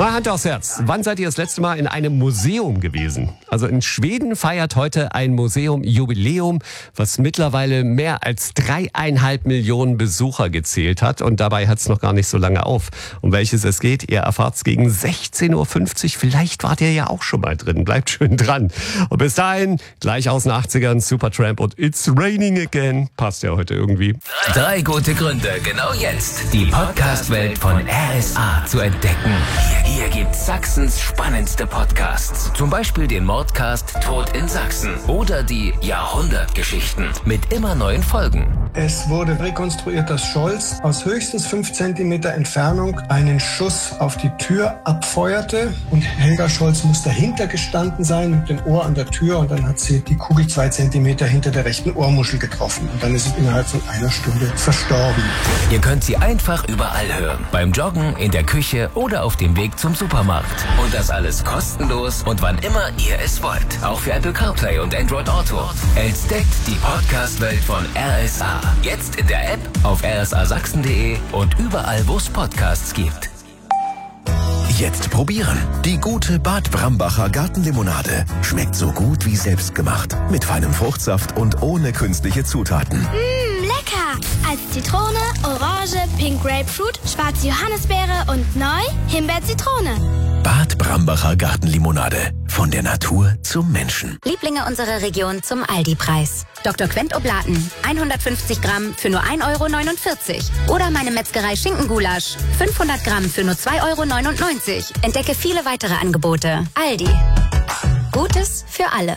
Mal Hand aufs Herz. Wann seid ihr das letzte Mal in einem Museum gewesen? Also in Schweden feiert heute ein Museum Jubiläum, was mittlerweile mehr als 3,5 Millionen Besucher gezählt hat. Und dabei hat es noch gar nicht so lange auf. Um welches es geht, ihr erfahrt es gegen 16.50 Uhr. Vielleicht wart ihr ja auch schon mal drin. Bleibt schön dran. Und bis dahin, gleich aus den 80ern, Supertramp und It's Raining Again. Passt ja heute irgendwie. 3 gute Gründe, genau jetzt die Podcast-Welt von RSA zu entdecken. Hier gibt's Sachsens spannendste Podcasts. Zum Beispiel den Mordcast Tod in Sachsen oder die Jahrhundertgeschichten mit immer neuen Folgen. Es wurde rekonstruiert, dass Scholz aus höchstens 5 Zentimeter Entfernung einen Schuss auf die Tür abfeuerte. Und Helga Scholz muss dahinter gestanden sein mit dem Ohr an der Tür. Und dann hat sie die Kugel 2 Zentimeter hinter der rechten Ohrmuschel getroffen. Und dann ist sie innerhalb von einer Stunde verstorben. Ihr könnt sie einfach überall hören. Beim Joggen, in der Küche oder auf dem Weg zum Supermarkt. Und das alles kostenlos und wann immer ihr es wollt. Auch für Apple CarPlay und Android Auto. Entdeckt die Podcast-Welt von RSA. Jetzt in der App, auf rsasachsen.de und überall, wo es Podcasts gibt. Jetzt probieren. Die gute Bad Brambacher Gartenlimonade. Schmeckt so gut wie selbstgemacht. Mit feinem Fruchtsaft und ohne künstliche Zutaten. Lecker! Als Zitrone, Orange, Pink Grapefruit, schwarze Johannisbeere und neu Himbeer-Zitrone. Bad Brambacher Gartenlimonade. Von der Natur zum Menschen. Lieblinge unserer Region zum Aldi-Preis. Dr. Quent Oblaten, 150 Gramm für nur 1,49 €. Oder meine Metzgerei Schinkengulasch, 500 Gramm für nur 2,99 €. Entdecke viele weitere Angebote. Aldi. Gutes für alle.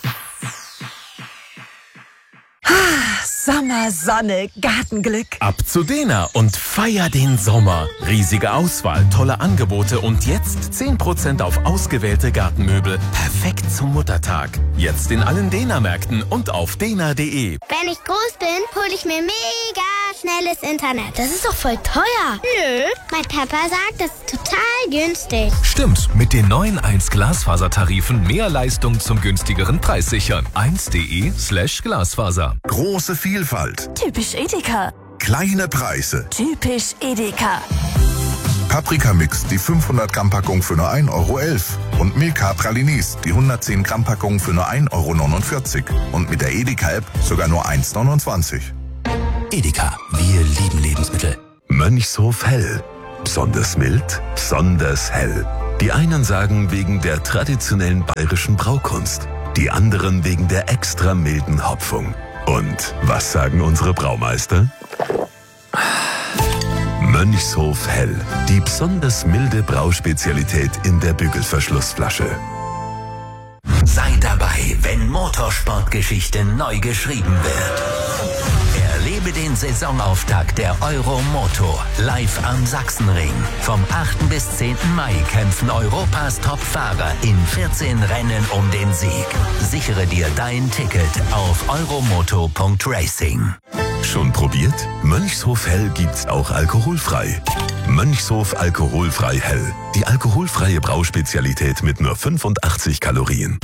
Sommer, Sonne, Gartenglück. Ab zu Dena und feier den Sommer. Riesige Auswahl, tolle Angebote und jetzt 10% auf ausgewählte Gartenmöbel. Perfekt zum Muttertag. Jetzt in allen Dena-Märkten und auf dena.de. Wenn ich groß bin, hole ich mir mega schnelles Internet. Das ist doch voll teuer. Nö, mein Papa sagt, das ist total günstig. Stimmt, mit den neuen 1-Glasfaser-Tarifen mehr Leistung zum günstigeren Preis sichern. 1.de/Glasfaser. Große Vielfalt. Typisch Edeka. Kleine Preise. Typisch Edeka. Paprika-Mix, die 500 Gramm Packung für nur 1,11 € und Milka Pralinis, die 110 Gramm Packung für nur 1,49 € und mit der Edeka-App sogar nur 1,29 €. Edeka. Wir lieben Lebensmittel. Mönchshof Hell. Besonders mild, besonders hell. Die einen sagen wegen der traditionellen bayerischen Braukunst, die anderen wegen der extra milden Hopfung. Und was sagen unsere Braumeister? Mönchshof Hell, die besonders milde Brauspezialität in der Bügelverschlussflasche. Sei dabei, wenn Motorsportgeschichte neu geschrieben wird. Erlebe den Saisonauftakt der Euromoto live am Sachsenring. Vom 8. bis 10. Mai kämpfen Europas Top-Fahrer in 14 Rennen um den Sieg. Sichere dir dein Ticket auf euromoto.racing. Schon probiert? Mönchshof Hell gibt's auch alkoholfrei. Mönchshof Alkoholfrei Hell. Die alkoholfreie Brauspezialität mit nur 85 Kalorien.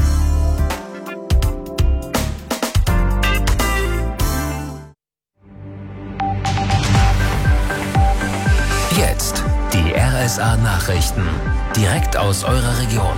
Jetzt die RSA-Nachrichten. Direkt aus eurer Region.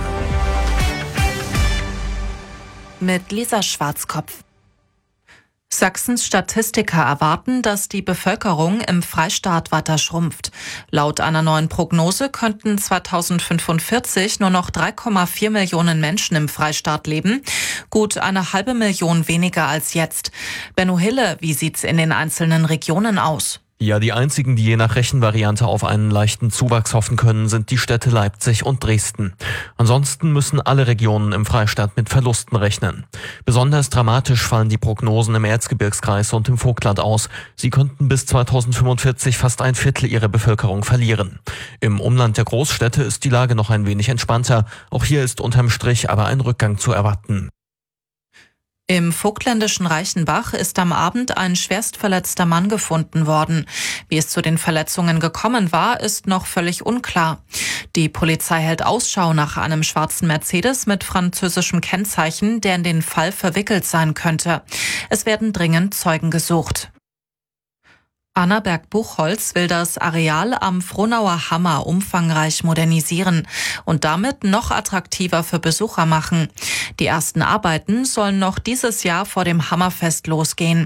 Mit Lisa Schwarzkopf. Sachsens Statistiker erwarten, dass die Bevölkerung im Freistaat weiter schrumpft. Laut einer neuen Prognose könnten 2045 nur noch 3,4 Millionen Menschen im Freistaat leben. Gut eine halbe Million weniger als jetzt. Benno Hille, wie sieht's in den einzelnen Regionen aus? Ja, die einzigen, die je nach Rechenvariante auf einen leichten Zuwachs hoffen können, sind die Städte Leipzig und Dresden. Ansonsten müssen alle Regionen im Freistaat mit Verlusten rechnen. Besonders dramatisch fallen die Prognosen im Erzgebirgskreis und im Vogtland aus. Sie könnten bis 2045 fast 1/4 ihrer Bevölkerung verlieren. Im Umland der Großstädte ist die Lage noch ein wenig entspannter. Auch hier ist unterm Strich aber ein Rückgang zu erwarten. Im vogtländischen Reichenbach ist am Abend ein schwerst verletzter Mann gefunden worden. Wie es zu den Verletzungen gekommen war, ist noch völlig unklar. Die Polizei hält Ausschau nach einem schwarzen Mercedes mit französischem Kennzeichen, der in den Fall verwickelt sein könnte. Es werden dringend Zeugen gesucht. Annaberg-Buchholz will das Areal am Frohnauer Hammer umfangreich modernisieren und damit noch attraktiver für Besucher machen. Die ersten Arbeiten sollen noch dieses Jahr vor dem Hammerfest losgehen.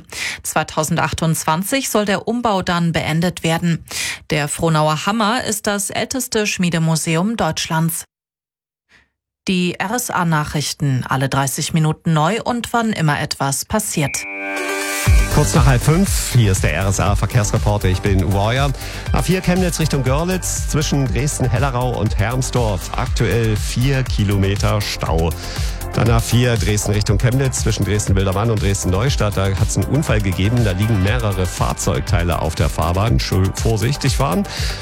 2028 soll der Umbau dann beendet werden. Der Frohnauer Hammer ist das älteste Schmiedemuseum Deutschlands. Die RSA-Nachrichten, alle 30 Minuten neu und wann immer etwas passiert. Kurz nach 4:30, hier ist der RSA-Verkehrsreporter, ich bin Uwe Euer. A4 Chemnitz Richtung Görlitz, zwischen Dresden-Hellerau und Hermsdorf, aktuell 4 Kilometer Stau. Dann A4 Dresden Richtung Chemnitz, zwischen Dresden-Wildermann und Dresden-Neustadt, da hat es einen Unfall gegeben, da liegen mehrere Fahrzeugteile auf der Fahrbahn, schön vorsichtig fahren.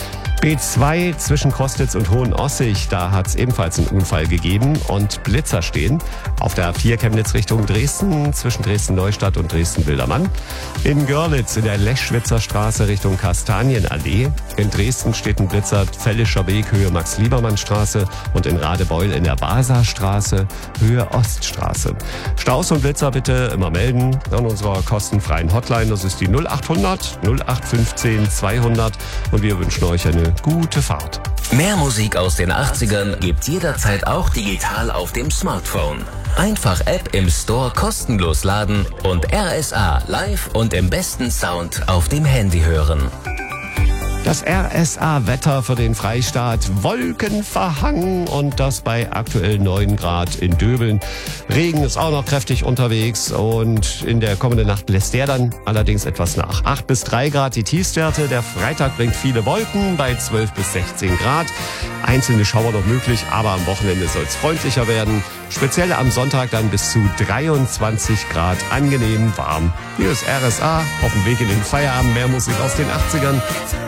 B2 zwischen Kostitz und Hohenossig, da hat es ebenfalls einen Unfall gegeben und Blitzer stehen. Auf der A4 Chemnitz Richtung Dresden, zwischen Dresden-Neustadt und Dresden-Wildermann. In Görlitz in der Leschwitzer Straße Richtung Kastanienallee. In Dresden steht ein Blitzer Fellischer Weg, Höhe Max-Liebermann-Straße. Und in Radebeul in der Waser-Straße, Höhe Oststraße. Staus und Blitzer bitte immer melden an unserer kostenfreien Hotline. Das ist die 0800 0815 200 und wir wünschen euch eine gute Fahrt. Mehr Musik aus den 80ern gibt's jederzeit auch digital auf dem Smartphone. Einfach App im Store kostenlos laden und RSA live und im besten Sound auf dem Handy hören. Das RSA-Wetter für den Freistaat, wolkenverhangen und das bei aktuell 9 Grad in Döbeln. Regen ist auch noch kräftig unterwegs und in der kommenden Nacht lässt der dann allerdings etwas nach. 8 bis 3 Grad die Tiefstwerte, der Freitag bringt viele Wolken bei 12 bis 16 Grad. Einzelne Schauer noch möglich, aber am Wochenende soll es freundlicher werden. Speziell am Sonntag dann bis zu 23 Grad, angenehm warm. Hier ist RSA, auf dem Weg in den Feierabend, mehr Musik aus den 80ern.